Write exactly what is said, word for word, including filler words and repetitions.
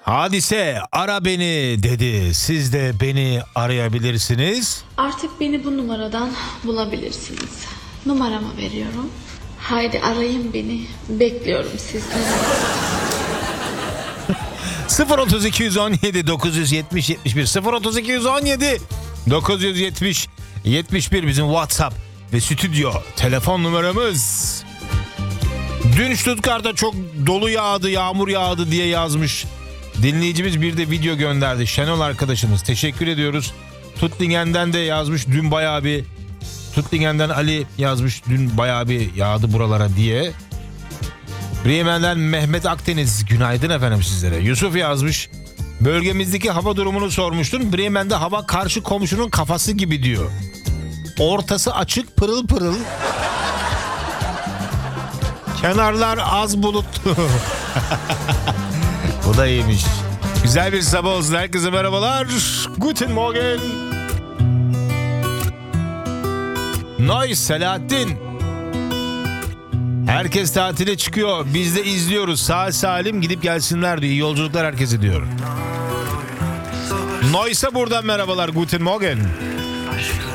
Hadise ara beni dedi. Siz de beni arayabilirsiniz. Artık beni bu numaradan bulabilirsiniz. Numaramı veriyorum. Haydi arayın beni. Bekliyorum sizden. sıfır otuz iki yüz on yedi dokuz yüz yetmiş yetmiş bir sıfır otuz iki yüz on yedi dokuz yüz yetmiş yetmiş bir bizim WhatsApp ve stüdyo telefon numaramız. Dün Stuttgart'ta çok dolu yağdı, yağmur yağdı diye yazmış dinleyicimiz, bir de video gönderdi. Şenol arkadaşımız, teşekkür ediyoruz. Tuttingen'den de yazmış, dün bayağı bir, Tuttingen'den Ali yazmış, dün bayağı bir yağdı buralara diye. Bremen'den Mehmet Akdeniz, günaydın efendim sizlere. Yusuf yazmış, bölgemizdeki hava durumunu sormuştun. Bremen'de hava karşı komşunun kafası gibi diyor. Ortası açık, pırıl pırıl. Kenarlar az bulutlu. Bu da iyiymiş. Güzel bir sabah olsun. Herkese merhabalar. Guten Morgen. Noy Selahattin. Herkes tatile çıkıyor. Biz de izliyoruz. Sağ salim gidip gelsinler diyor. İyi yolculuklar herkese diyor. Noysa buradan merhabalar. Guten Morgen.